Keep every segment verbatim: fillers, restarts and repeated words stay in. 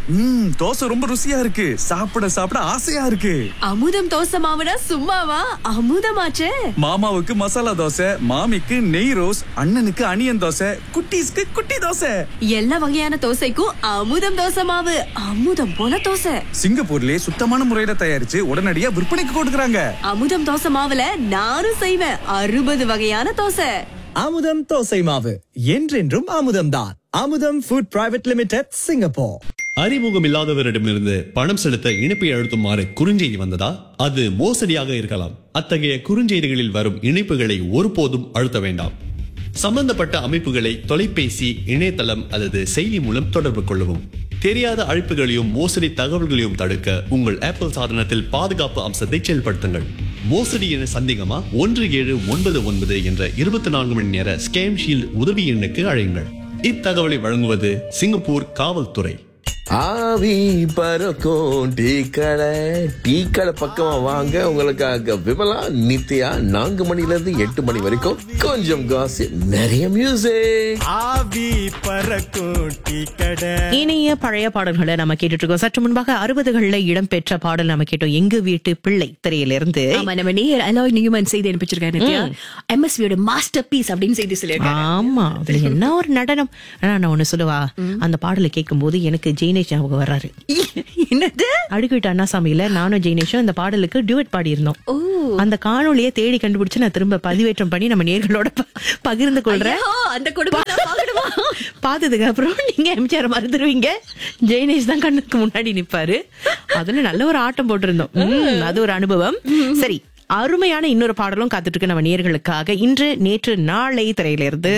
ம் தோசை ரொம்ப ருசியா இருக்கு. சாப்பிட சாப்பிட ஆசையா இருக்கு. அமுதம் தோசை மாவுனா சும்மாவா? அமுதமாச்சே. மாமாவுக்கு மசாலா தோசை, மாமிக்கு நெய் ரோஸ், அண்ணனுக்கு அனியன் தோசை, குட்டீஸ்க்கு குட்டி தோசை. எல்லா வகையான தோசைக்கும் அமுதம் தோசை மாவு. அமுதம் போல தோசை. சிங்கப்பூர்லயே சுத்தமான முறையில தயாரிச்சு உடனடியா விற்பனைக்கு கொடுக்கறாங்க. அமுதம் தோசை மாவுல நானும் செய்வேன். அறுபது வகையான தோசை. அமுதம் தோசை மாவு என்றென்றும் அமுதம்தான். அமுதம் ஃபுட் பிரைவேட் லிமிடெட், சிங்கப்பூர். அறிமுகம் இல்லாதவரிடமிருந்து பணம் செலுத்த இணைப்பை அழுத்துமாறு குறுஞ்செய்தி வந்ததா? அது மோசடியாக இருக்கலாம். அத்தகைய குறுஞ்செய்திகளில் வரும் இணைப்புகளை ஒருபோதும் அழுத்த வேண்டாம். சம்பந்தப்பட்ட அமைப்புகளை தொலைபேசி, இணையதளம் அல்லது செயலி மூலம் தொடர்பு கொள்ளவும். தெரியாத அழைப்புகளையும் மோசடி தகவல்களையும் தடுக்க உங்கள் ஆப்பிள் சாதனத்தில் பாதுகாப்பு அம்சத்தை செயல்படுத்துங்கள். மோசடி என சந்தேகமா? ஒன்று ஏழு ஒன்பது ஒன்பது என்ற இருபத்தி நான்கு மணி நேர ஸ்கேம் ஷீல்ட் உதவி எண்ணுக்கு அழையுங்கள். இத்தகவலை வழங்குவது சிங்கப்பூர் காவல்துறை. ஆவி பறக்கும் டீ கடை. டீ கடை பக்கமா வாங்க, உங்களுக்காக விமலா நித்யா நான்கு மணில இருந்து எட்டு மணி வரைக்கும் கொஞ்சம் காசிப், நிறைய மியூசிக். ஆவி பறக்கும் டீ கடை. இனிய பழைய பாடல்களை நம்ம கேட்டுட்டு இருக்கோம். சற்று முன்பாக அறுபதுகள்ல இடம்பெற்ற பாடல் நம்ம கேட்டோம். எங்க வீட்டு பிள்ளை திரையிலிருந்து. ஆமா, நம்ம நேயர் அலாய் நியூமன் செய்தி அனுப்பிச்சிருக்காரு. எம்எஸ்வியோட மாஸ்டர் பீஸ் அப்படின்னு செய்தி சொல்லியிருக்காரு. ஆமா, அதுல என்ன ஒரு நடனம். ஆனா நான் ஒண்ணு சொல்லுவா, அந்த பாடலை கேட்கும் போது எனக்கு ஜெயினேஷ் ஞாபகம் வர்றாரு. என்னது? அடுக்கிட்டு அண்ணாசாமியில நானும் ஜெயினேஷும் அந்த பாடலுக்கு டியூட் பாடி இருந்தோம். அந்த காணொலியை தேடி கண்டுபிடிச்சு நான் திரும்ப பதிவேற்றம் பண்ணி நம்ம நேர்களோட பகிர்ந்து கொள்றேன். அந்த குடும்பம் பார்த்ததுக்கு அப்புறம் நீங்க எம்ஜிஆர் மறந்துடுவீங்க. ஜெயினேஷ் தான் கண்ணுக்கு முன்னாடி நிப்பாரு. அதுல நல்ல ஒரு ஆட்டம் போட்டிருந்தோம். அது ஒரு அனுபவம். சரி, அருமையான இன்னொரு பாடலும் காத்துட்டு இருக்கு நம்ம நேயர்களுக்காக. இன்று நேற்று நாளை திரையிலிருந்து.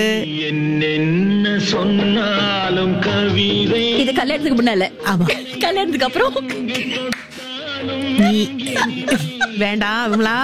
என்ன சொன்னாலும் கவிதை. இது கல்யாணத்துக்கு முன்னால. ஆமா, கல்யாணத்துக்கு அப்புறம் வேண்டாம் விமலா,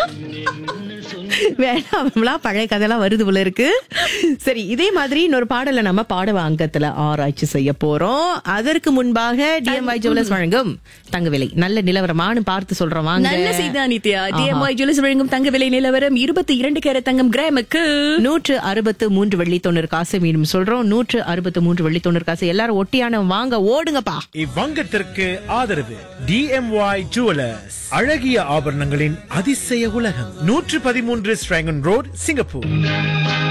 வேண்டாம் விமலா, பழைய கதையெல்லாம் வருது போல இருக்கு. சரி, இதே மாதிரி இன்னொரு பாடல நம்ம பாடவ அங்கத்துல ஆராய்ச்சி செய்ய போறோம். அதற்கு முன்பாக டிஎம்ஒய் ஜுவல்லர்ஸ் வழங்கும் தங்க விலை நல்ல நிலவரமானு பார்த்து சொல்றோம். வாங்க. நல்ல செய்தி நித்யா. டிஎம்ஒய் ஜுவல்லர்ஸ் வழங்கும் தங்க விலை நிலவரம் இருபத்தி இரண்டு கேரட் தங்கம் கிராமுக்கு நூற்று அறுபத்து மூன்று வெள்ளி தொண்ணூறு காசு. மீண்டும் சொல்றோம், நூற்று அறுபத்து மூன்று வெள்ளி தொண்ணூறு காசு. எல்லாரும் ஒட்டியான வாங்க, ஓடுங்கப்பா. இவ்வங்கத்திற்கு ஆதரவு டிஎம்ஒய் ஜுவல்லர்ஸ், அழகிய ஆபரணங்களின் அதிசய உலகம், நூற்று பதிமூன்று ஸ்ட்ராங்கன் ரோட், சிங்கப்பூர்.